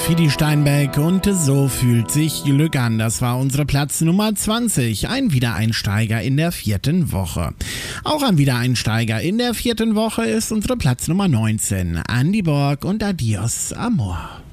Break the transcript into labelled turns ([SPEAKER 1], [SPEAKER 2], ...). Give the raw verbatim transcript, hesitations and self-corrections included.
[SPEAKER 1] Fidi Steinbeck und So fühlt sich Glück an. Das war unsere Platz Nummer zwanzig. Ein Wiedereinsteiger in der vierten Woche. Auch ein Wiedereinsteiger in der vierten Woche ist unsere Platz Nummer neunzehn. Andy Borg und Adios Amor.